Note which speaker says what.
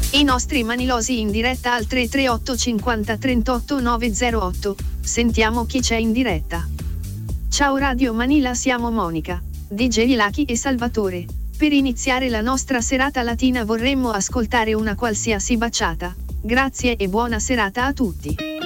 Speaker 1: I nostri manilosi in diretta al 338 50 38 908. Sentiamo chi c'è in diretta. Ciao Radio Manila, siamo Monica, DJ Lucky e Salvatore. Per iniziare la nostra serata latina vorremmo ascoltare una qualsiasi baciata. Grazie e buona serata a tutti.